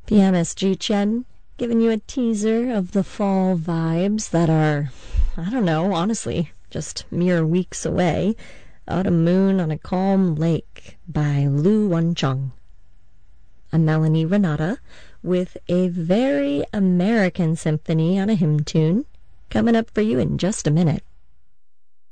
PMSG Chen, giving you a teaser of the fall vibes that are, I don't know, honestly, just mere weeks away. Autumn Moon on a Calm Lake by Lu Wencheng. I'm Melanie Renata with a very American symphony on a hymn tune coming up for you in just a minute.